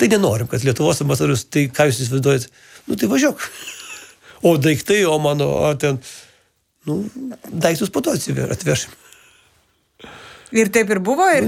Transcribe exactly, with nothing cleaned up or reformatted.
tai nenorim, kad Lietuvos ambasadorius, tai ką jūs įsivaizduojat, nu tai važiuok. O daiktai, o mano, o ten, nu, daiktus po to atvešim. Ir taip ir buvo, ir